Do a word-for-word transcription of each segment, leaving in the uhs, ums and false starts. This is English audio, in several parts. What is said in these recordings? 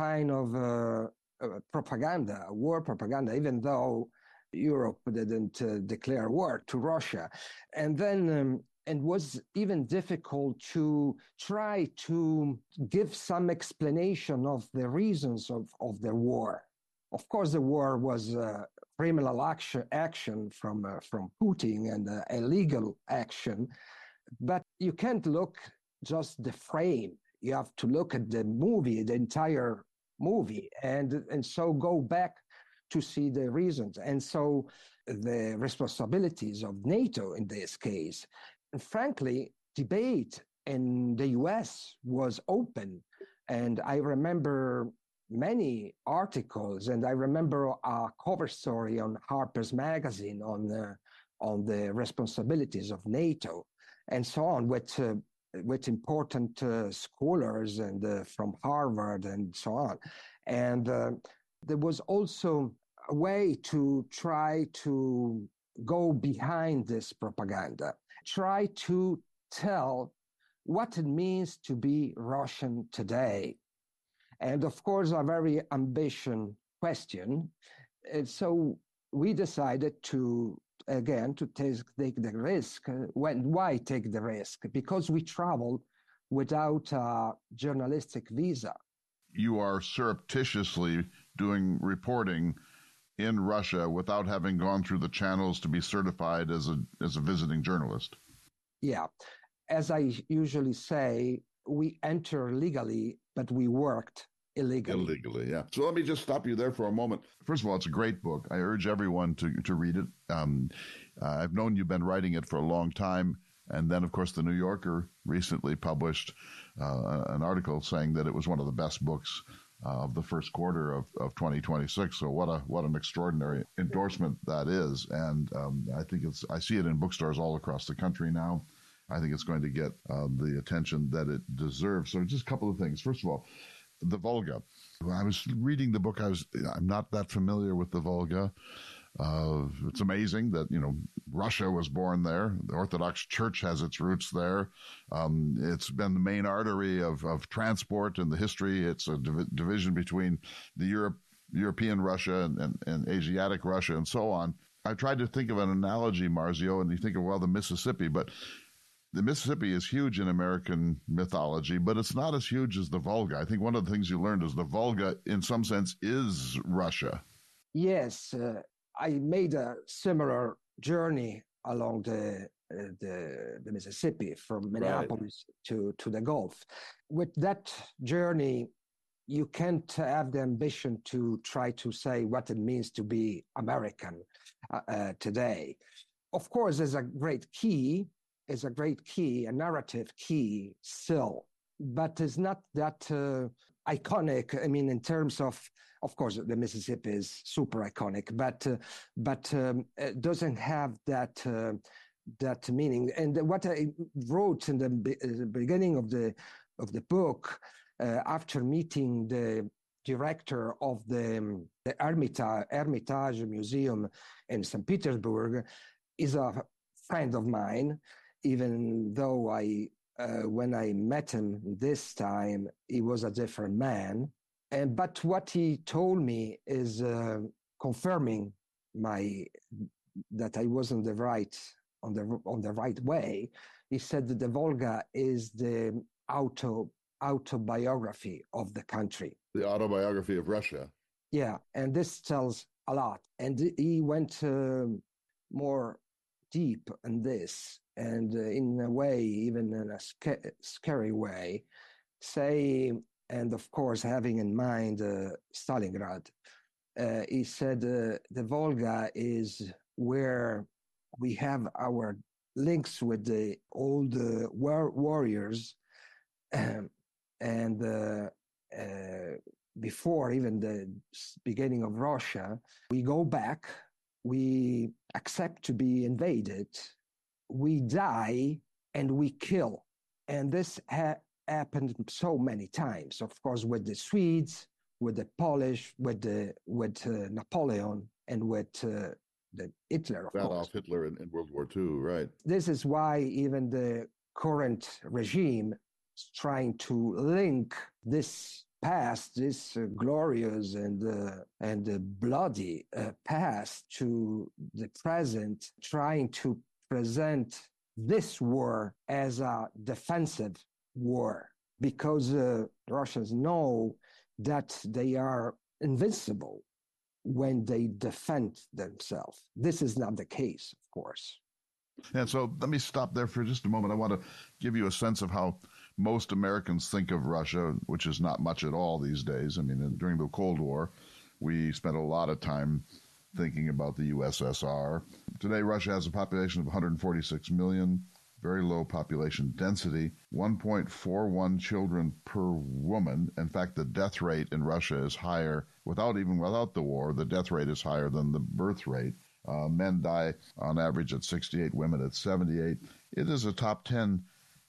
kind of uh, uh, propaganda, war propaganda, even though Europe didn't uh, declare war to Russia. And then um, it was even difficult to try to give some explanation of the reasons of, of the war. Of course, the war was uh, criminal action, action from, uh, from Putin and uh, illegal action, but you can't look just the frame. You have to look at the movie, the entire movie, and, and so go back to see the reasons. And so the responsibilities of NATO in this case. And frankly, debate in the U S was open. And I remember many articles, and I remember a cover story on Harper's Magazine on, uh, on the responsibilities of NATO and so on, with, uh, with important uh, scholars and uh, from Harvard and so on. And uh, there was also a way to try to go behind this propaganda, try to tell what it means to be Russian today. And of course, a very ambitious question. And so we decided to, again, to take, take the risk. When, why take the risk? Because we traveled without a journalistic visa. You are surreptitiously doing reporting in Russia without having gone through the channels to be certified as a as a visiting journalist. Yeah. As I usually say, we enter legally, but we worked illegally. Illegally, yeah. So let me just stop you there for a moment. First of all, it's a great book. I urge everyone to, to read it. Um, uh, I've known you've been writing it for a long time. And then, of course, The New Yorker recently published uh, an article saying that it was one of the best books uh, of the first quarter of, of twenty twenty-six. So what a what an extraordinary endorsement that is. And um, I think it's I see it in bookstores all across the country now. I think it's going to get uh, the attention that it deserves. So just a couple of things. First of all, the Volga. When I was reading the book, I was I'm not that familiar with the Volga. Uh, it's amazing that, you know, Russia was born there. The Orthodox Church has its roots there. Um, it's been the main artery of, of transport in the history. It's a div- division between the Europe, European Russia and, and, and Asiatic Russia and so on. I tried to think of an analogy, Marzio, and you think of, well, the Mississippi, but the Mississippi is huge in American mythology, but it's not as huge as the Volga. I think one of the things you learned is the Volga, in some sense, is Russia. Yes, uh, I made a similar journey along the uh, the, the Mississippi from Minneapolis right. to, to the Gulf. With that journey, you can't have the ambition to try to say what it means to be American uh, uh, today. Of course, there's a great key, is a great key, a narrative key still, but it's not that uh, iconic. I mean, in terms of, of course, the Mississippi is super iconic, but uh, but um, it doesn't have that uh, that meaning. And what I wrote in the, be- the beginning of the of the book, uh, after meeting the director of the, um, the Hermitage, Hermitage Museum in Saint Petersburg, is a friend of mine, even though I. Uh, when I met him this time, he was a different man. And but what he told me is uh, confirming my that I was on the right on the on the right way. He said that the Volga is the auto autobiography of the country, the autobiography of Russia. Yeah, and this tells a lot. And he went uh, more deep in this. And uh, in a way, even in a sca- scary way, say, and of course, having in mind uh, Stalingrad, uh, he said uh, the Volga is where we have our links with the old uh, war- warriors, um, and uh, uh, before even the beginning of Russia, we go back, we accept to be invaded, we die and we kill. And this ha- happened so many times, of course, with the Swedes, with the Polish, with the with uh, Napoleon, and with uh, the Hitler, of Adolf course. Hitler in, in World War Two, right. This is why even the current regime is trying to link this past, this uh, glorious and uh, and uh, bloody uh, past, to the present, trying to present this war as a defensive war, because uh, Russians know that they are invincible when they defend themselves. This is not the case, of course. And so let me stop there for just a moment. I want to give you a sense of how most Americans think of Russia, which is not much at all these days. I mean, during the Cold War, we spent a lot of time thinking about the U S S R. Today, Russia has a population of one hundred forty-six million, very low population density, one point four one children per woman. In fact, the death rate in Russia is higher, without even without the war, the death rate is higher than the birth rate. Uh, men die on average at sixty-eight, women at seventy-eight. It is a top ten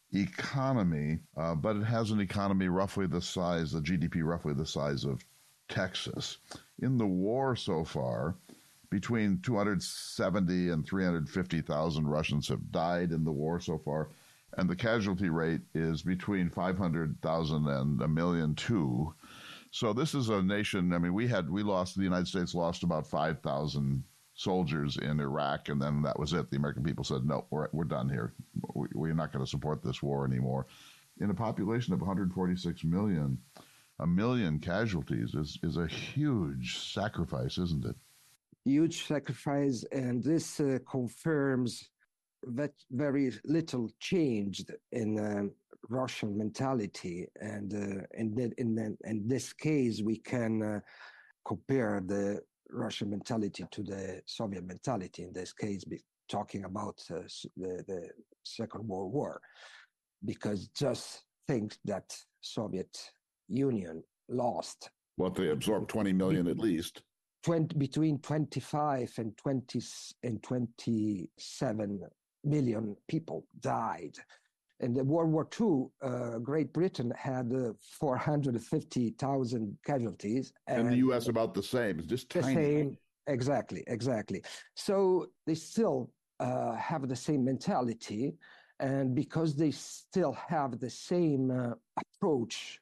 economy, uh, but it has an economy roughly the size, the G D P roughly the size of Texas. In the war so far, between two hundred seventy and three hundred fifty thousand Russians have died in the war so far, and the casualty rate is between five hundred thousand and a million two. So this is a nation, I mean, we had, we lost, the United States lost about five thousand soldiers in Iraq, and then that was it. The American people said, no, we're, we're done here. We, we're not going to support this war anymore. In a population of one hundred forty-six million, a million casualties is, is a huge sacrifice, isn't it? Huge sacrifice, and this uh, confirms that very little changed in um, Russian mentality. And uh, in, the, in, the, in this case, we can uh, compare the Russian mentality to the Soviet mentality, in this case, be talking about uh, the, the Second World War, because just think that Soviet Union lost. Well, they absorbed twenty million at least. twenty, between twenty-five and twenty and twenty-seven million people died. In the World War Two, uh, Great Britain had uh, four hundred fifty thousand casualties. And, and the U S about the same. It's just the tiny. Same, exactly, exactly. So they still uh, have the same mentality, and because they still have the same uh, approach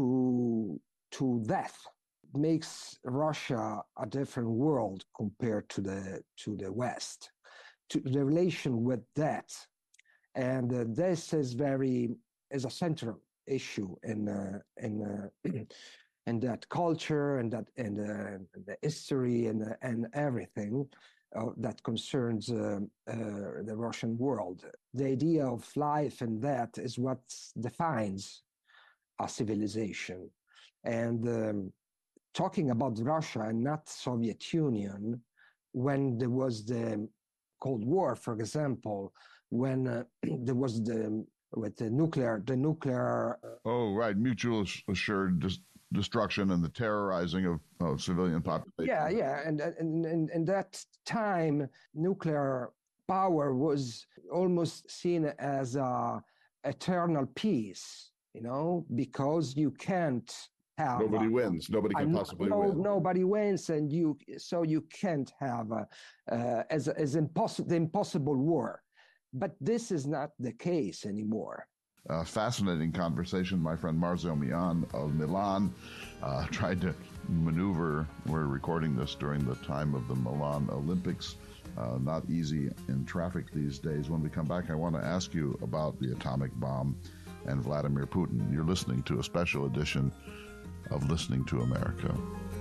to to death, makes Russia a different world compared to the to the West, to the relation with death. And uh, this is very is a central issue in uh, in uh, in that culture and that and uh, the history and uh, and everything uh, that concerns uh, uh, the Russian world. The idea of life and death is what defines a civilization. And um, talking about Russia and not Soviet Union, when there was the Cold War, for example, when uh, there was the with the nuclear the nuclear uh, oh right mutual assured dis- destruction and the terrorizing of, of civilian population. Yeah, yeah, and and and and that time nuclear power was almost seen as a eternal peace, you know, because you can't have nobody a, wins. Nobody can a, possibly no, win. Nobody wins, and you so you can't have a, uh, as as impossible the impossible war. But this is not the case anymore. Uh, fascinating conversation. My friend Marzio Mian of Milan uh, tried to maneuver. We're recording this during the time of the Milan Olympics. Uh, not easy in traffic these days. When we come back, I want to ask you about the atomic bomb and Vladimir Putin. You're listening to a special edition of Listening to America.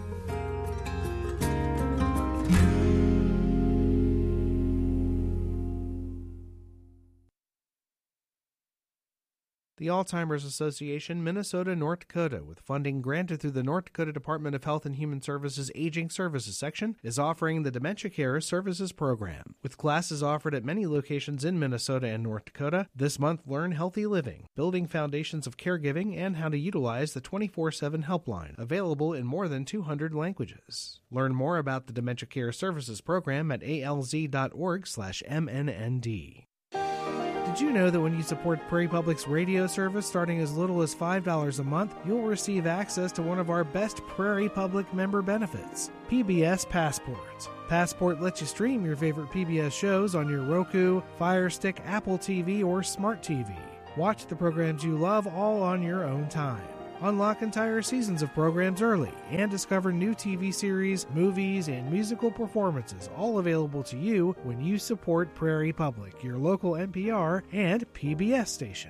The Alzheimer's Association, Minnesota, North Dakota, with funding granted through the North Dakota Department of Health and Human Services Aging Services section, is offering the Dementia Care Services Program. With classes offered at many locations in Minnesota and North Dakota, this month learn healthy living, building foundations of caregiving, and how to utilize the twenty-four seven helpline, available in more than two hundred languages. Learn more about the Dementia Care Services Program at alz.org slash MNND. Did you know that when you support Prairie Public's radio service starting as little as five dollars a month, you'll receive access to one of our best Prairie Public member benefits, P B S Passport. Passport lets you stream your favorite P B S shows on your Roku, Fire Stick, Apple T V, or Smart T V. Watch the programs you love all on your own time. Unlock entire seasons of programs early and discover new T V series, movies, and musical performances, all available to you when you support Prairie Public, your local N P R and P B S station.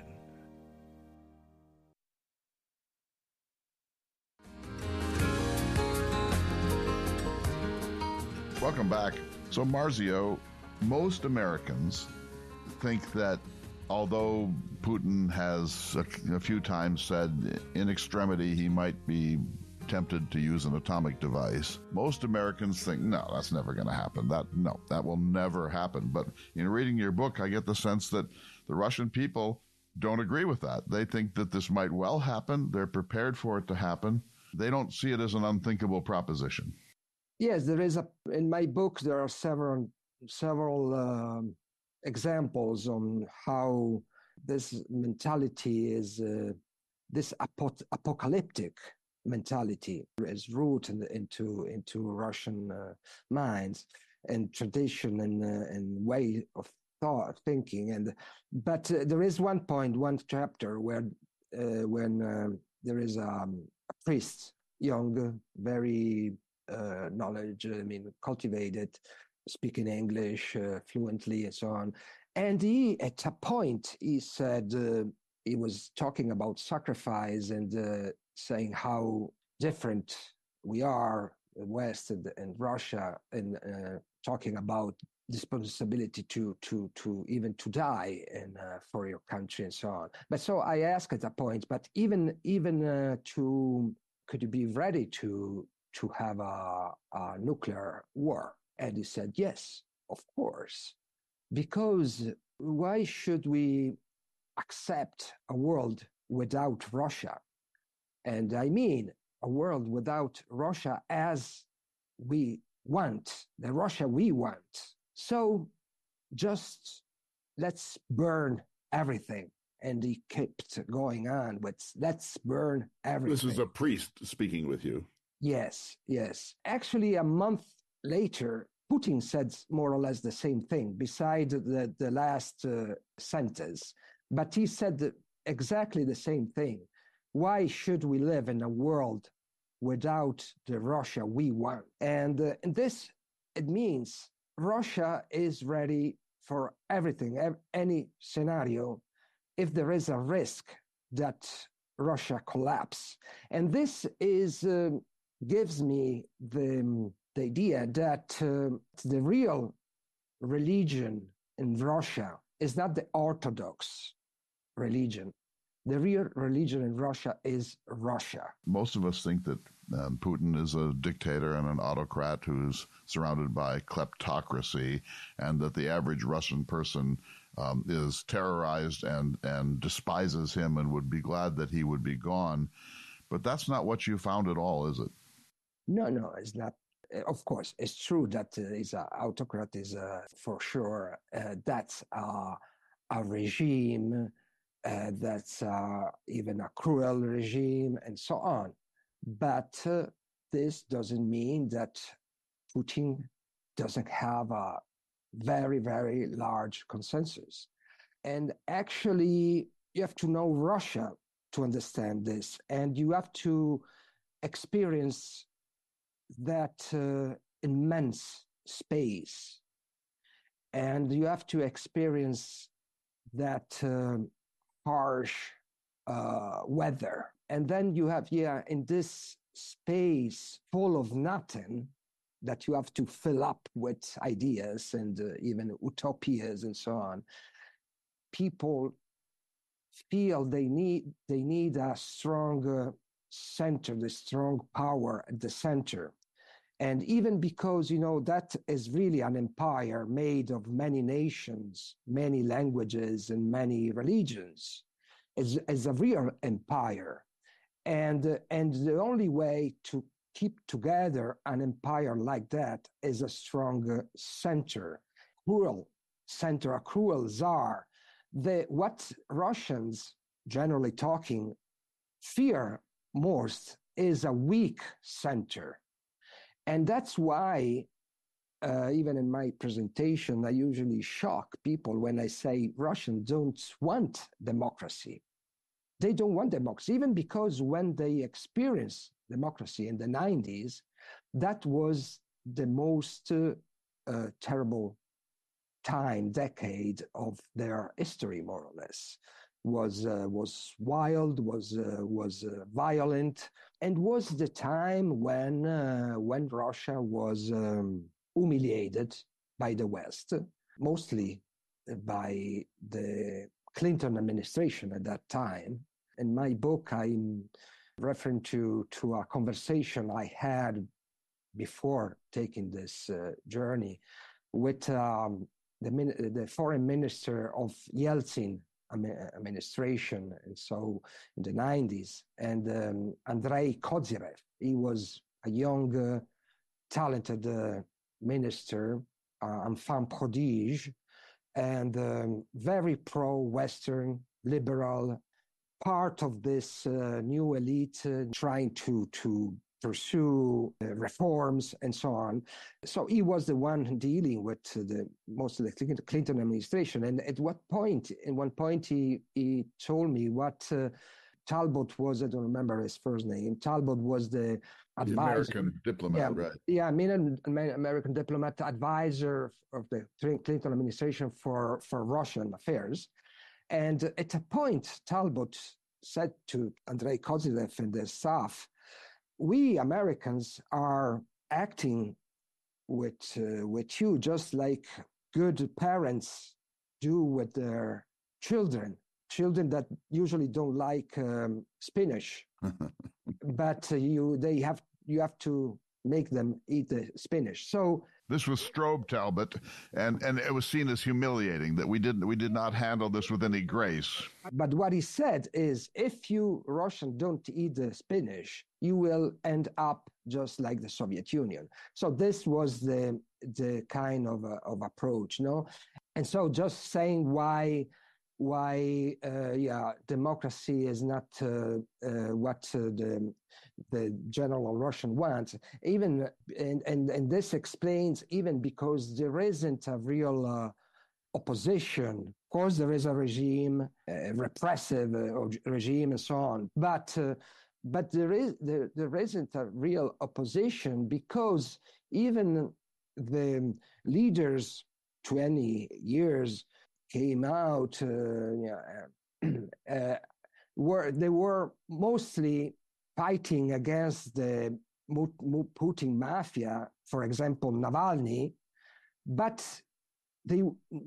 Welcome back. So, Marzio, most Americans think that although Putin has a, a few times said in extremity he might be tempted to use an atomic device, most Americans think, no, that's never going to happen. That no, that will never happen. But in reading your book, I get the sense that the Russian people don't agree with that. They think that this might well happen. They're prepared for it to happen. They don't see it as an unthinkable proposition. Yes, there is a, in my book, there are several, several um, examples on how this mentality is, uh, this apo- apocalyptic mentality is rooted into, into Russian uh, minds and tradition and, uh, and way of thought, thinking. And, but uh, there is one point, one chapter where, uh, when uh, there is um, a priest, young, very Uh, knowledge, I mean, cultivated, speaking English uh, fluently and so on. And he, at a point, he said, uh, he was talking about sacrifice and uh, saying how different we are, the West and, and Russia, and uh, talking about responsibility to to to even to die and uh, for your country and so on. But so I asked at a point, but even even uh, to could you be ready to to have a, a nuclear war? And he said, yes, of course. Because why should we accept a world without Russia? And I mean a world without Russia as we want, the Russia we want. So just let's burn everything. And he kept going on with, let's burn everything. This is a priest speaking with you. Yes, yes. Actually, a month later, Putin said more or less the same thing, beside the, the last uh, sentence. But he said exactly the same thing. Why should we live in a world without the Russia we want? And, uh, and this, it means Russia is ready for everything, any scenario, if there is a risk that Russia collapse. And this is... Uh, gives me the, the idea that uh, the real religion in Russia is not the Orthodox religion. The real religion in Russia is Russia. Most of us think that um, Putin is a dictator and an autocrat who's surrounded by kleptocracy, and that the average Russian person um, is terrorized and, and despises him and would be glad that he would be gone. But that's not what you found at all, is it? No, no, it's not. Of course, it's true that uh, is an autocrat is uh, for sure. Uh, that's uh, a regime. Uh, that's uh, even a cruel regime, and so on. But uh, this doesn't mean that Putin doesn't have a very, very large consensus. And actually, you have to know Russia to understand this, and you have to experience that uh, immense space, and you have to experience that uh, harsh uh, weather, and then you have, yeah, in this space full of nothing that you have to fill up with ideas and uh, even utopias and so on, people feel they need they need a strong uh, center, the strong power at the center. And even because, you know, that is really an empire made of many nations, many languages, and many religions, is, is a real empire. And, uh, and the only way to keep together an empire like that is a strong uh, center, cruel center, a cruel czar. The, what Russians, generally talking, fear most is a weak center. And that's why, uh, even in my presentation, I usually shock people when I say Russians don't want democracy. they don't want democracy, even because when they experienced democracy in the nineties, that was the most uh, uh, terrible time, decade of their history, more or less. Was uh, was wild, was uh, was uh, violent, and was the time when uh, when Russia was um, humiliated by the West, mostly by the Clinton administration at that time. In my book, I'm referring to to a conversation I had before taking this uh, journey with um, the the foreign minister of Yeltsin administration, and so in the nineties, and um, Andrei Kozyrev. He was a young, uh, talented uh, minister, uh, enfant prodige, and um, very pro-Western, liberal, part of this uh, new elite uh, trying to to pursue uh, reforms and so on. So he was the one dealing with the most of the Clinton administration. And at what point, in one point, he, he told me what uh, Talbot was, I don't remember his first name. Talbot was the advisor. The American diplomat, yeah, right? Yeah, I mean, an American diplomat, advisor of the Clinton administration for, for Russian affairs. And at a point, Talbot said to Andrei Kozyrev and the staff, we Americans are acting with, uh, with you just like good parents do with their children, children that usually don't like um, spinach, but uh, you, they have, you have to make them eat the spinach. So this was Strobe Talbot, and, and it was seen as humiliating that we didn't we did not handle this with any grace. But what he said is, if you Russians don't eat the spinach, you will end up just like the Soviet Union. So this was the the kind of uh, of approach, no? And so just saying why why uh, yeah democracy is not uh, uh, what uh, the the general Russian wants, even and, and and this explains even because there isn't a real uh, opposition. Of course, there is a regime, a repressive uh, regime, and so on, but uh, but there is there, there isn't a real opposition because even the leaders twenty years came out, uh, yeah, uh, were they were mostly fighting against the Putin mafia, for example, Navalny, but they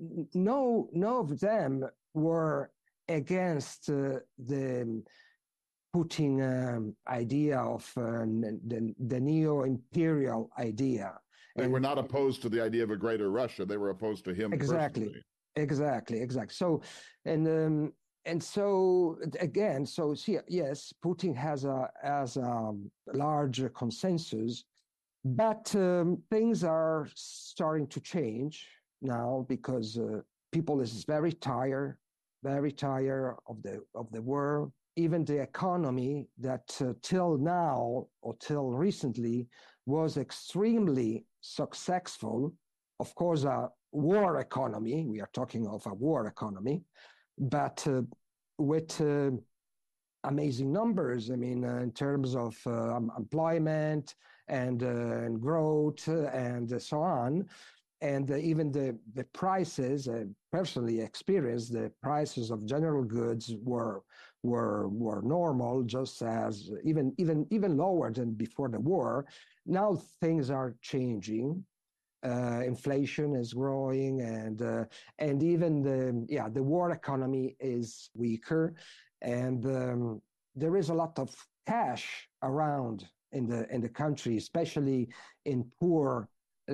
no no of them were against uh, the Putin um, idea of uh, the, the neo-imperial idea. They and, were not opposed to the idea of a greater Russia. They were opposed to him exactly. personally. Exactly, exactly. So, and um, and so again, so see, yes, Putin has a has a large consensus, but um, things are starting to change now because uh, people is very tired, very tired of the of the war. Even the economy that uh, till now or till recently was extremely successful. Of course, a war economy, we are talking of a war economy, but uh, with uh, amazing numbers. I mean, uh, in terms of uh, employment and, uh, and growth and so on. And uh, even the, the prices, uh, personally experienced, the prices of general goods were were were normal, just as even even even lower than before the war. Now things are changing. Uh, inflation is growing, and uh, and even the yeah the war economy is weaker, and um, there is a lot of cash around in the in the country, especially in poor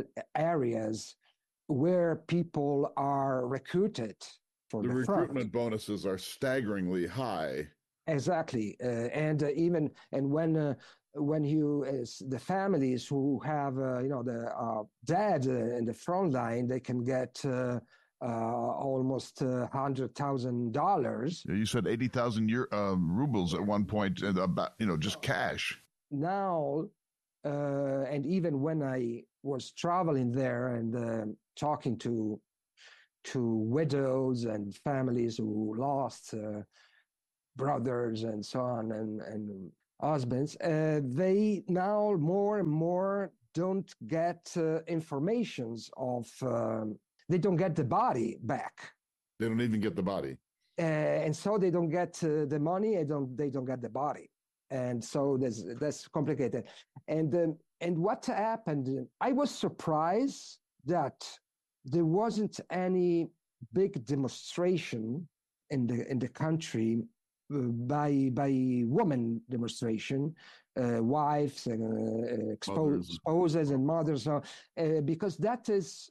areas where people are recruited for the, the recruitment front. Bonuses are staggeringly high. Exactly, uh, and uh, even and when. Uh, when you, as the families who have, uh, you know, the uh, dad uh, in the front line, they can get uh, uh, almost uh, one hundred thousand dollars. You said eighty thousand uh, rubles at one point, and about, you know, just cash. Now, uh, and even when I was traveling there and uh, talking to to widows and families who lost uh, brothers and so on, and, and husbands, uh, they now more and more don't get uh, informations of, um, they don't get the body back. They don't even get the body. Uh, and so they don't get uh, the money, and don't, they don't get the body. And so that's, that's complicated. And, um, and what happened, I was surprised that there wasn't any big demonstration in the, in the country uh, by, by women demonstration, uh, wives and uh, expo- spouses and mothers, uh, uh, because that is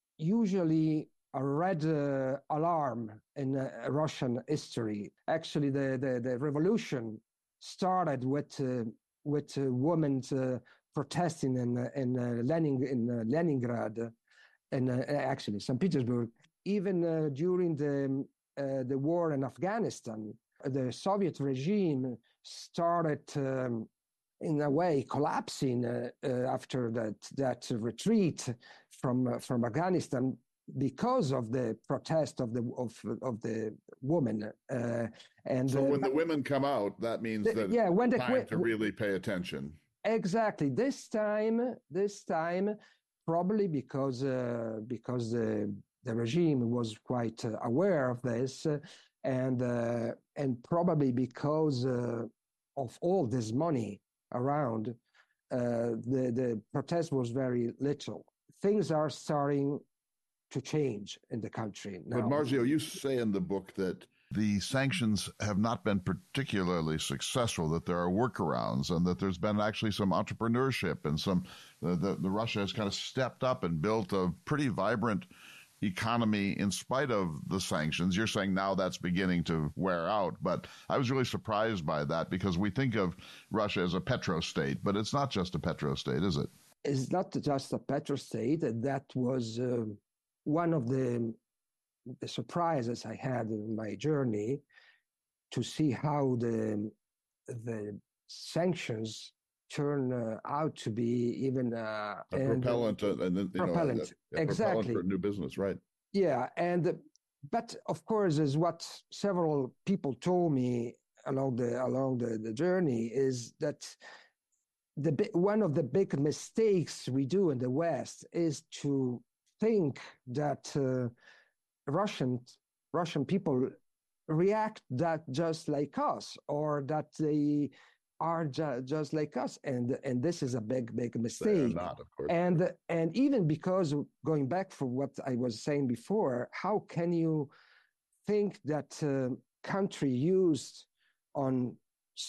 usually a red uh, alarm in uh, Russian history. Actually, the, the, the revolution started with uh, with uh, women uh, protesting in in uh, Lenin in uh, Leningrad, and uh, actually Saint Petersburg. Even uh, during the uh, the war in Afghanistan, the Soviet regime started um, in a way collapsing uh, uh, after that that retreat from uh, from Afghanistan, because of the protest of the of of the women. Uh, and so uh, when the women come out, that means the, that yeah, when it's the time to really pay attention. Exactly. This time, this time, probably because uh, because the the regime was quite uh, aware of this, uh, and uh, and probably because uh, of all this money around, uh, the the protest was very little. Things are starting to change in the country now. But Marzio, you say in the book that the sanctions have not been particularly successful, that there are workarounds, and that there's been actually some entrepreneurship, and some the, the, the Russia has kind of stepped up and built a pretty vibrant economy in spite of the sanctions. You're saying now that's beginning to wear out, but I was really surprised by that, because we think of Russia as a petrostate, but it's not just a petrostate, is it? It's not just a petrostate. That was uh, one of the the surprises I had in my journey, to see how the the sanctions turn uh, out to be even uh, a propellant, and, uh, and you propellant, know, a, a exactly, propellant for new business, right? Yeah, and but of course, is what several people told me along the along the, the journey, is that the one of the big mistakes we do in the West is to think that uh, Russian Russian people react that just like us, or that they are ju- just like us, and and this is a big big mistake. They are not, of course. And and even because, going back for what I was saying before, how can you think that uh, country used on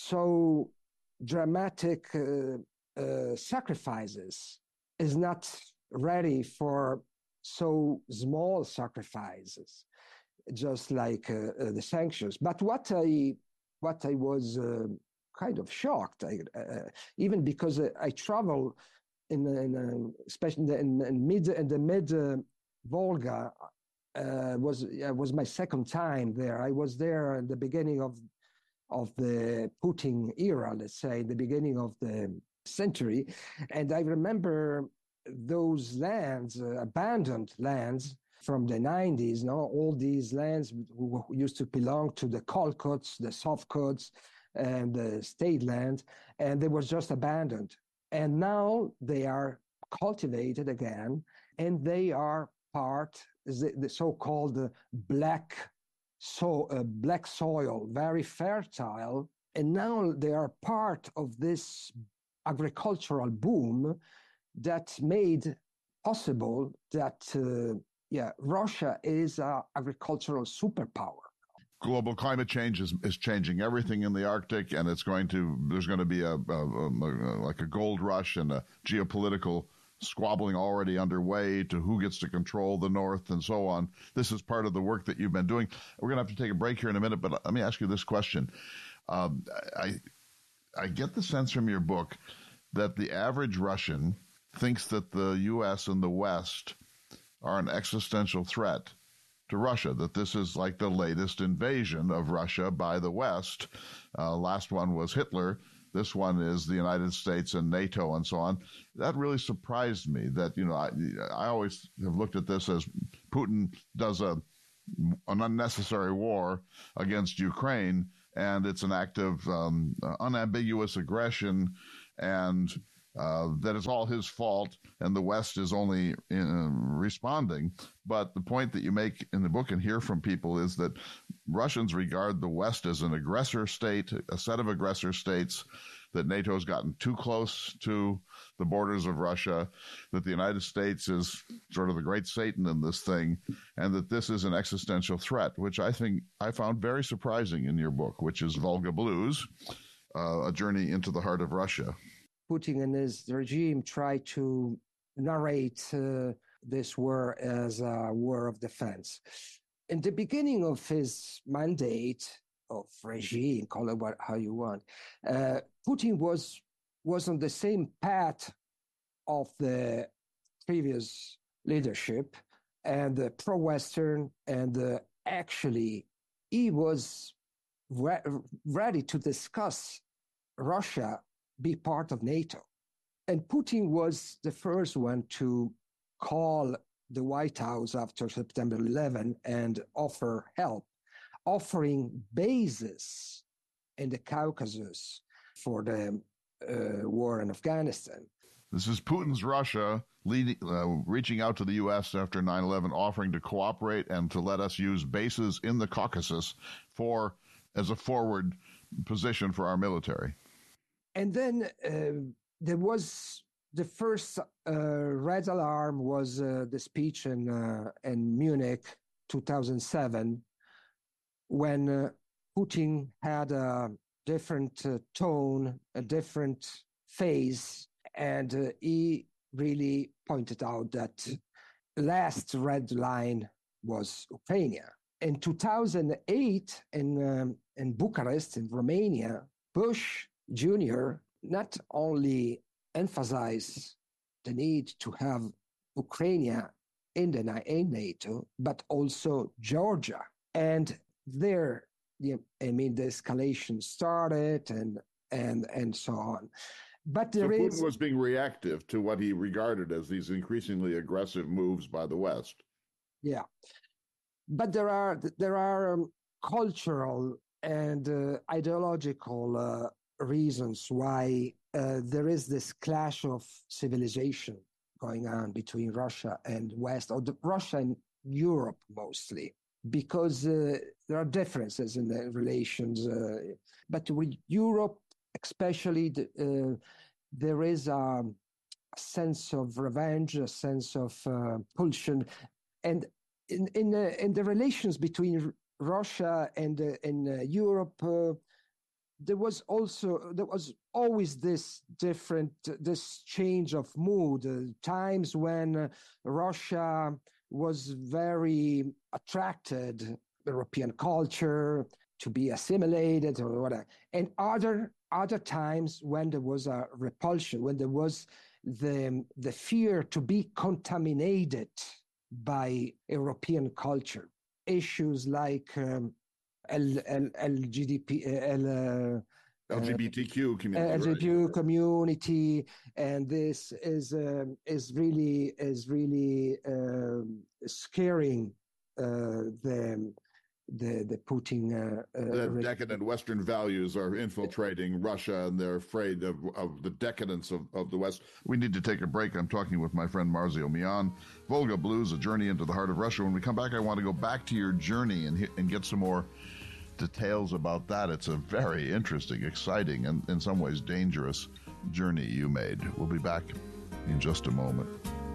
so dramatic uh, uh, sacrifices is not ready for so small sacrifices, just like uh, uh, the sanctions. But what I what I was uh, kind of shocked, I, uh, even because uh, I travel in, in uh, especially in the, in, in mid in the mid uh, Volga, uh, was uh, was my second time there. I was there at the beginning of of the Putin era, let's say, the beginning of the century, and I remember those lands, uh, abandoned lands from the nineties, no, all these lands who used to belong to the Kolkhots, the Sovkhots, and the state land, and they were just abandoned. And now they are cultivated again, and they are part, the, the so-called uh, black, so uh, black soil, very fertile, and now they are part of this agricultural boom that made possible that, uh, yeah, Russia is an agricultural superpower. Global climate change is, is changing everything in the Arctic, and it's going to, there's going to be a, a, a, a like a gold rush and a geopolitical squabbling already underway to who gets to control the North and so on. This is part of the work that you've been doing. We're going to have to take a break here in a minute, but let me ask you this question. Um, I, I get the sense from your book that the average Russian thinks that the U S and the West are an existential threat to Russia, that this is like the latest invasion of Russia by the West. Uh, last one was Hitler. This one is the United States and NATO and so on. That really surprised me that, you know, I, I always have looked at this as Putin does a an unnecessary war against Ukraine, and it's an act of um, unambiguous aggression, and uh, that it's all his fault, and the West is only uh, responding. But the point that you make in the book and hear from people is that Russians regard the West as an aggressor state, a set of aggressor states, that NATO has gotten too close to the borders of Russia, that the United States is sort of the great Satan in this thing, and that this is an existential threat, which I think I found very surprising in your book, which is Volga Blues, uh, A Journey into the Heart of Russia. Putin and his regime try to narrate uh, this war as a war of defense. In the beginning of his mandate, of regime, call it what, how you want, uh, Putin was was on the same path of the previous leadership, and the pro-Western, and uh, actually he was re- ready to discuss Russia be part of NATO. And Putin was the first one to call the White House after September eleventh and offer help, offering bases in the Caucasus for the uh, war in Afghanistan. This is Putin's Russia leading, uh, reaching out to the U S after nine eleven, offering to cooperate and to let us use bases in the Caucasus for as a forward position for our military. And then uh, there was the first uh, red alarm was uh, the speech in uh, in Munich, two thousand seven, when uh, Putin had a different uh, tone, a different phase, and uh, he really pointed out that last red line was Ukraine. In two thousand eight, in um, in Bucharest, in Romania, Bush Junior not only emphasized the need to have Ukraine in the in NATO, but also Georgia. And there, I mean, the escalation started, and and and so on. But there so is Putin was being reactive to what he regarded as these increasingly aggressive moves by the West. Yeah, but there are there are um, cultural and uh, ideological uh, reasons why uh, there is this clash of civilization going on between Russia and West, or the, Russia and Europe mostly, because uh, there are differences in the relations. Uh, but with Europe, especially, the, uh, there is a sense of revenge, a sense of uh, pulsion, and in in, uh, in the relations between Russia and uh, and uh, Europe. Uh, There was also there was always this different this change of mood. Uh, times when uh, Russia was very attracted European culture to be assimilated or whatever, and other other times when there was a repulsion, when there was the the fear to be contaminated by European culture. Issues like um, L, L, L G D P, L, uh, L G B T Q community, L G B T Q right? community, and this is um, is really is really um, scaring uh, the the the Putin. Uh, uh, the decadent Western values are infiltrating Russia, and they're afraid of, of the decadence of, of the West. We need to take a break. I'm talking with my friend Marzio Mian. Volga Blues, A Journey into the Heart of Russia. When we come back, I want to go back to your journey and and get some more details about that. It's a very interesting, exciting, and in some ways dangerous journey you made. We'll be back in just a moment.